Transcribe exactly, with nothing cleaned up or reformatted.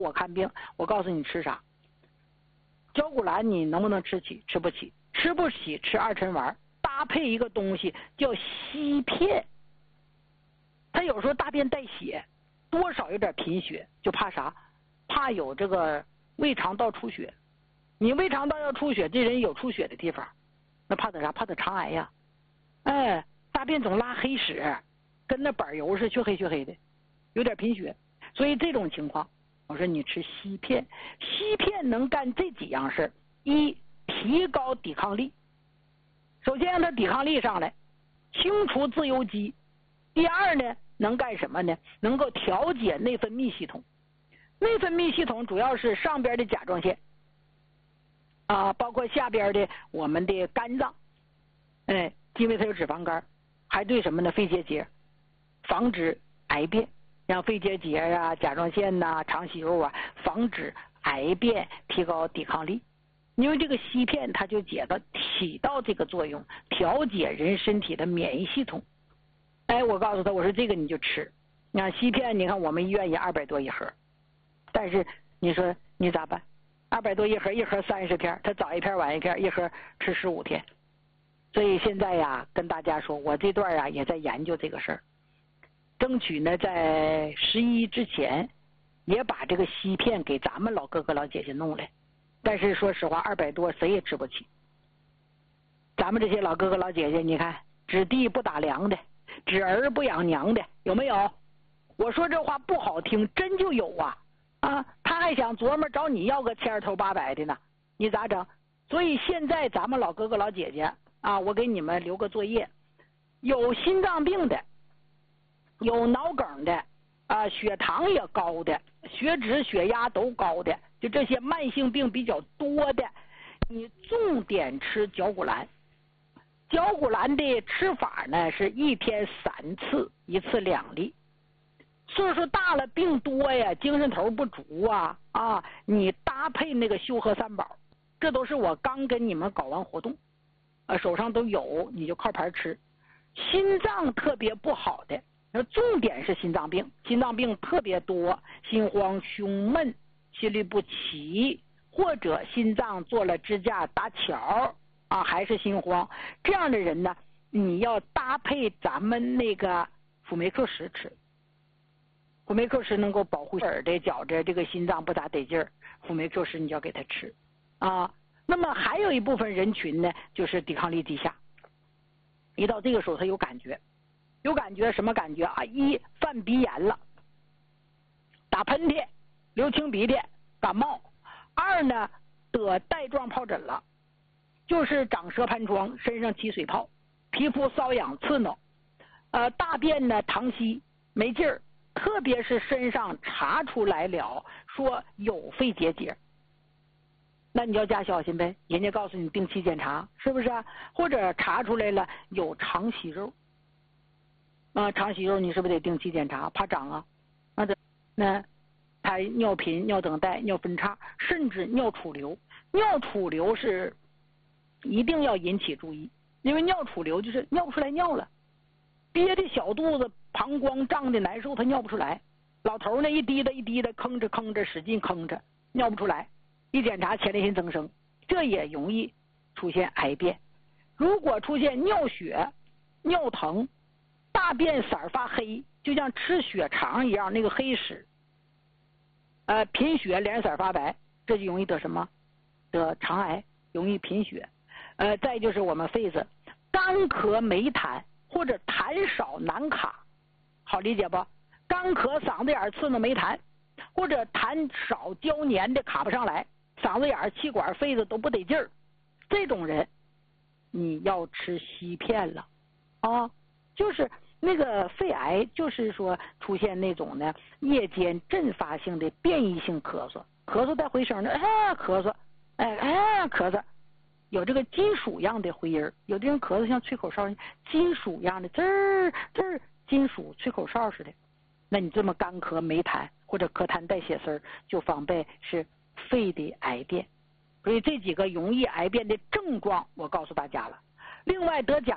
我看病，我告诉你吃啥。焦骨兰你能不能吃起？吃不起，吃不起吃二陈丸，搭配一个东西叫硒片。他有时候大便带血，多少有点贫血，就怕啥？怕有这个胃肠道出血。你胃肠道要出血，这人有出血的地方，那怕他啥？怕他肠癌呀。哎，大便总拉黑屎，跟那板油似的，黢黑黢黑的，有点贫血。所以这种情况，我说你吃硒片，硒片能干这几样事：一，提高抵抗力，首先让它抵抗力上来，清除自由基；第二呢，能干什么呢？能够调节内分泌系统。内分泌系统主要是上边的甲状腺啊，包括下边的我们的肝脏，哎，因为它有脂肪肝，还对什么呢？肺结节，防止癌变。像肺结节啊、甲状腺呐、啊、肠息肉啊，防止癌变，提高抵抗力。因为这个硒片它就解到起到这个作用，调节人身体的免疫系统。哎，我告诉他，我说这个你就吃。你看硒片，你看我们医院也二百多一盒，但是你说你咋办？二百多一盒，一盒三十片，他早一片晚一片，一盒吃十五天。所以现在呀，跟大家说，我这段啊也在研究这个事儿。争取呢，在十一之前，也把这个硒片给咱们老哥哥老姐姐弄来。但是说实话，二百多谁也吃不起。咱们这些老哥哥老姐姐，你看，指弟不打粮的，指儿不养娘的，有没有？我说这话不好听，真就有啊！啊，他还想琢磨找你要个千头八百的呢，你咋整？所以现在咱们老哥哥老姐姐啊，我给你们留个作业：有心脏病的，有脑梗的，啊，血糖也高的，血脂血压都高的，就这些慢性病比较多的，你重点吃焦骨兰。焦骨兰的吃法呢是一天三次，一次两粒。岁数大了病多呀，精神头不足啊啊，你搭配那个修和三宝，这都是我刚跟你们搞完活动，啊，手上都有，你就靠盘吃。心脏特别不好的，那重点是心脏病，心脏病特别多，心慌、胸闷、心律不齐，或者心脏做了支架搭桥啊，还是心慌，这样的人呢，你要搭配咱们那个辅酶 Q 十吃。辅酶 Q 十能够保护耳的、觉着这个心脏不咋得劲儿，辅酶 Q 十你就要给他吃啊。那么还有一部分人群呢，就是抵抗力低下，一到这个时候他有感觉，有感觉什么感觉啊？一犯鼻炎了，打喷嚏、流清鼻涕、感冒；二呢得带状疱疹了，就是长舌盘疮，身上起水泡，皮肤瘙痒刺挠，呃，大便呢溏稀没劲儿。特别是身上查出来了说有肺结节，那你要加小心呗，人家告诉你定期检查，是不是啊？或者查出来了有肠息肉啊，肠息肉你是不是得定期检查，怕长啊？那这那他尿频、尿等待、尿分叉，甚至尿储留。尿储留是一定要引起注意，因为尿储留就是尿不出来尿了，憋的小肚子，膀胱胀的难受，他尿不出来。老头呢一滴的一滴的吭着吭着使劲吭着，尿不出来，一检查前列腺增生，这也容易出现癌变。如果出现尿血、尿疼、大便色发黑，就像吃血肠一样，那个黑屎，呃，贫血脸色发白，这就容易得什么？得肠癌，容易贫血。呃，再就是我们肺子干咳没痰，或者痰少难卡，好理解不？干咳嗓子眼刺呢没痰，或者痰少胶黏的卡不上来，嗓子眼、气管、肺子都不得劲儿，这种人你要吃硒片了啊！就是那个肺癌，就是说出现那种呢夜间阵发性的变异性咳嗽，咳嗽带回声的，哎咳嗽，哎哎咳嗽。有这个金属样的回音，有的人咳嗽像吹口哨，金属样的滋儿滋儿，金属吹口哨似的。那你这么干咳没痰，或者咳痰带血丝儿，就防备是肺的癌变。所以这几个容易癌变的症状，我告诉大家了。另外得甲